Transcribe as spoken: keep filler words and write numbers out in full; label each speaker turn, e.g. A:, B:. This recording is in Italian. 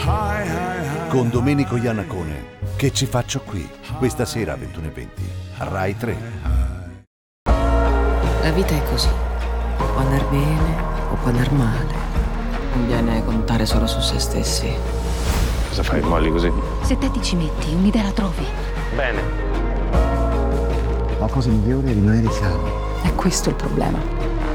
A: Con Domenico Iannacone, Che ci faccio qui? Questa sera alle ventuno e venti, Rai tre.
B: La vita è così, può andar bene o può andar male. Conviene contare solo su se stessi.
C: Cosa fai, molli così?
D: Se te ti ci metti, un'idea la trovi.
C: Bene.
E: La cosa migliore è rimanere calmi.
D: È questo il problema.